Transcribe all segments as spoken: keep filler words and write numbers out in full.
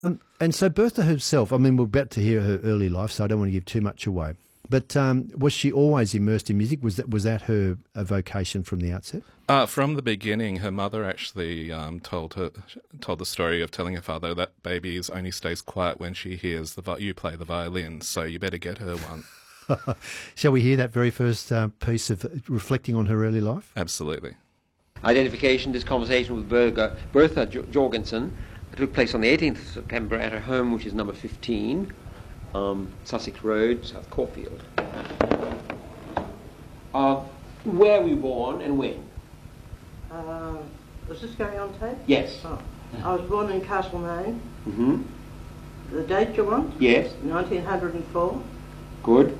Um, and so Bertha herself, I mean, we're about to hear her early life, so I don't want to give too much away. But um, was she always immersed in music? Was that was that her a vocation from the outset? Uh, from the beginning, her mother actually um, told her told the story of telling her father that baby only stays quiet when she hears the vi- you play the violin, so you better get her one. Shall we hear that very first uh, piece of reflecting on her early life? Absolutely. Identification, this conversation with Bertha, Bertha Jorgensen took place on the eighteenth of September at her home, which is number fifteen, um, Sussex Road, South Caulfield. Uh, where were you born and when? Uh, is this going on tape? Yes. Oh. I was born in Castlemaine. Mm-hmm. The date you want? Yes. nineteen oh four. Good.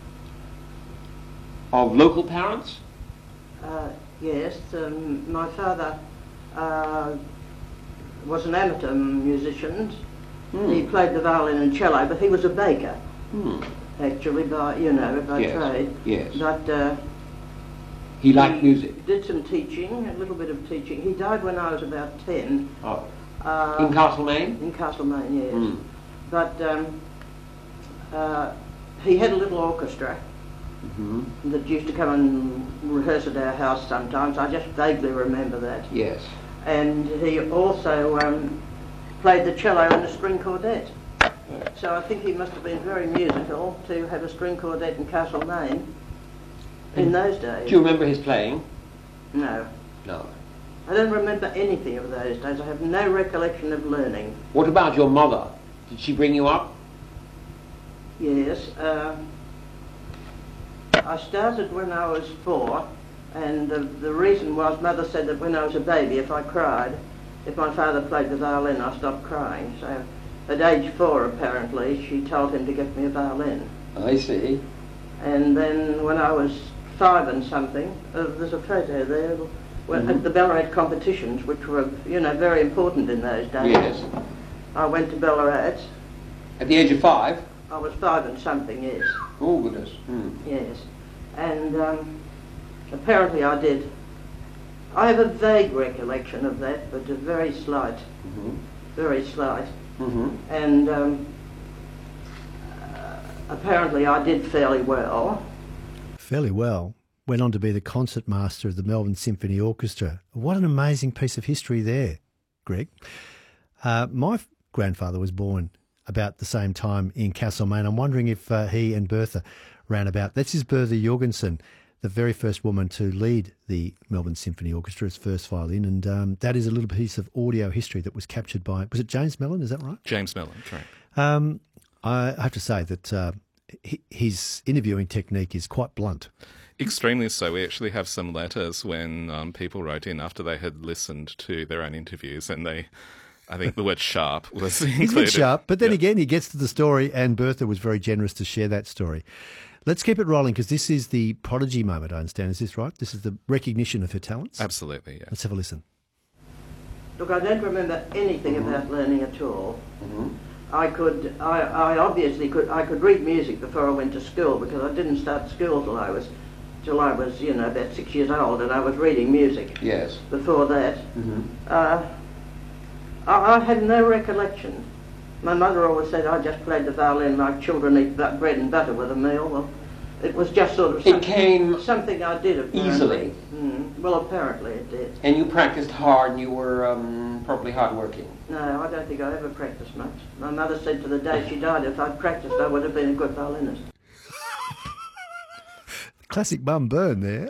Of local parents? Uh, yes. Um, my father uh, was an amateur musician. Mm. He played the violin and cello, but he was a baker, Mm. actually, by, you know, by Yes. trade. Yes. But uh, He liked music. did some teaching, a little bit of teaching. He died when I was about ten. Oh. Uh, In Castlemaine? In Castlemaine, yes. Mm. But um, uh, he had a little orchestra Mm-hmm. that used to come and rehearse at our house sometimes. I just vaguely remember that. Yes. And he also um, played the cello and the string quartet. So I think he must have been very musical to have a string quartet in Castlemaine in those days. Do you remember his playing? No. No. I don't remember anything of those days. I have no recollection of learning. What about your mother? Did she bring you up? Yes. Uh, I started when I was four, and the, the reason was Mother said that when I was a baby, if I cried, if my father played the violin, I stopped crying. So at age four, apparently, she told him to get me a violin. I see. And then when I was five and something, uh, there's a photo there, well, Mm-hmm. at the Ballarat competitions, which were, you know, very important in those days. Yes. I went to Ballarat. At the age of five? I was five and something, yes. Oh, goodness. Hmm. Yes. And um, apparently I did. I have a vague recollection of that, but a very slight, Mm-hmm. very slight. Mm-hmm. And um, uh, apparently I did fairly well. Fairly well. Went on to be the concert master of the Melbourne Symphony Orchestra. What an amazing piece of history there, Greg. Uh, my f- grandfather was born about the same time in Castlemaine. I'm wondering if uh, he and Bertha ran about. This is Bertha Jorgensen, the very first woman to lead the Melbourne Symphony Orchestra as first violin, and um, that is a little piece of audio history that was captured by, was it James Mellon, is that right? James Mellon, correct. Um, I have to say that uh, he, his interviewing technique is quite blunt. Extremely so. We actually have some letters when um, people wrote in after they had listened to their own interviews, and they, I think the word sharp was included. He's a bit sharp, but then Yeah. again, he gets to the story, and Bertha was very generous to share that story. Let's keep it rolling, because this is the prodigy moment, I understand. Is this right? This is the recognition of her talents? Absolutely, yeah. Let's have a listen. Look, I don't remember anything Mm-hmm. about learning at all. Mm-hmm. I could, I, I obviously could, I could read music before I went to school, because I didn't start school till I was, till I was, you know, about six years old, and I was reading music Yes. before that. Mm-hmm. Uh, I, I had no recollection. My mother always said I just played the violin like children eat bu- bread and butter with a meal. Well, it was just sort of It something, came something I did apparently. easily. Mm, well, apparently it did. And you practiced hard, and you were um, probably hardworking. No, I don't think I ever practiced much. My mother said to the day she died, if I'd practiced, I would have been a good violinist. Classic mum burn there.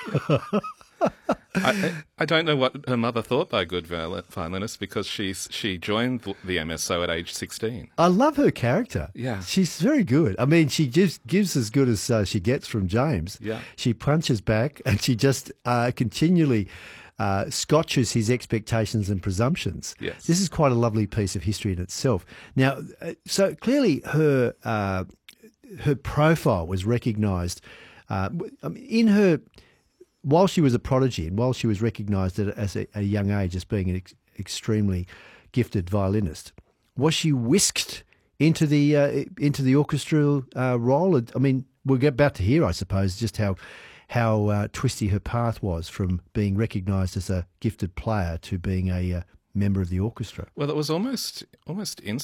I, I I don't know what her mother thought by a good viol- violinist, because she's, she joined the M S O at age sixteen. I love her character. Yeah. She's very good. I mean, she just gives as good as uh, she gets from James. Yeah. She punches back, and she just uh, continually uh, scotches his expectations and presumptions. Yes. This is quite a lovely piece of history in itself. Now, uh, so clearly her uh, her profile was recognised uh, I mean, in her, while she was a prodigy and while she was recognised at, as a, a young age as being an ex- extremely gifted violinist. Was she whisked into the uh, into the orchestral uh, role? I mean, we're about to hear, I suppose, just how how uh, twisty her path was from being recognised as a gifted player to being a uh, member of the orchestra. Well, it was almost almost